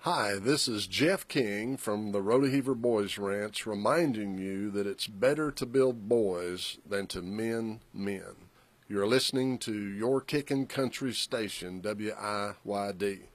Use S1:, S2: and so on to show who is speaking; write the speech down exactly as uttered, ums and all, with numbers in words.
S1: Hi, this is Jeff King from the Rodeheaver Boys Ranch reminding you that it's better to build boys than to mend men. You're listening to your kickin' country station, W I Y D.